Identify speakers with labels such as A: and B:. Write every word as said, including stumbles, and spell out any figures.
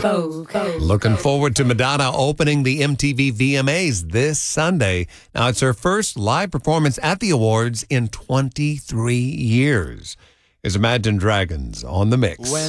A: Vogue.
B: Looking forward to Madonna opening the M T V V M As this Sunday. Now, it's her first live performance at the awards in twenty-three years. Is Imagine Dragons on the mix.